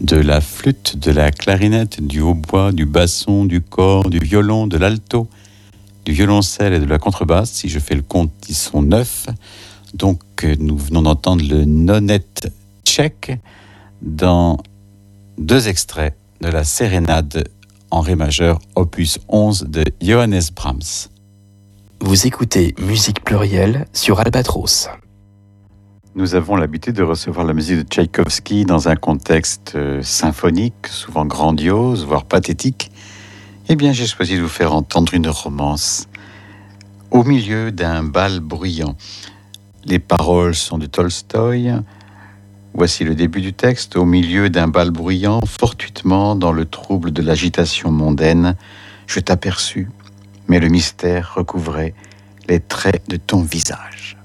de la flûte, de la clarinette, du hautbois, du basson, du cor, du violon, de l'alto, du violoncelle et de la contrebasse. Si je fais le compte, ils sont 9. Donc, nous venons d'entendre le nonette tchèque dans 2 extraits de la sérénade en ré majeur, opus 11 de Johannes Brahms. Vous écoutez Musique Plurielle sur Albatros. Nous avons l'habitude de recevoir la musique de Tchaïkovski dans un contexte symphonique, souvent grandiose, voire pathétique. Eh bien, j'ai choisi de vous faire entendre une romance au milieu d'un bal bruyant. Les paroles sont de Tolstoï. Voici le début du texte. Au milieu d'un bal bruyant, fortuitement dans le trouble de l'agitation mondaine, je t'aperçus, mais le mystère recouvrait les traits de ton visage.